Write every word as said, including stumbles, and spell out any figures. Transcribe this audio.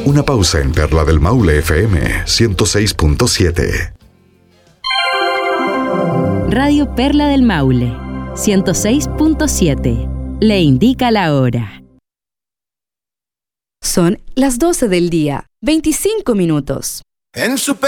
Una pausa en Perla del Maule F M ciento seis punto siete. Radio Perla del Maule ciento seis punto siete. Le indica la hora. Son las doce del día, veinticinco minutos. En su